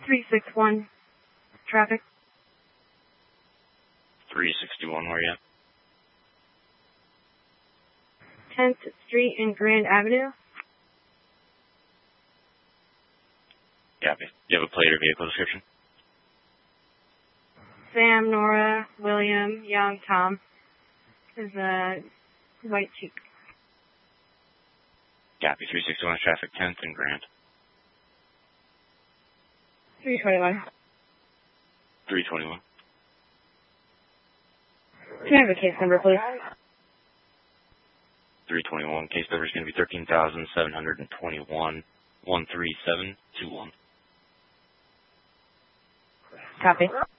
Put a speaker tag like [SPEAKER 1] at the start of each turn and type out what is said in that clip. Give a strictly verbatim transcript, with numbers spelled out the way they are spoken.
[SPEAKER 1] three six one, traffic.
[SPEAKER 2] three sixty-one, where are you at?
[SPEAKER 1] tenth Street and Grand Avenue.
[SPEAKER 2] Copy. Do you have a plate or vehicle description?
[SPEAKER 1] Sam, Nora, William, Young, Tom. Is a white Jeep.
[SPEAKER 2] Copy. three sixty-one, traffic, tenth and Grand.
[SPEAKER 1] three twenty-one.
[SPEAKER 2] three twenty-one.
[SPEAKER 1] Can I have a case number, please?
[SPEAKER 2] three twenty-one. Case number is going to be thirteen thousand seven hundred twenty-one, one three seven two one.
[SPEAKER 1] Copy.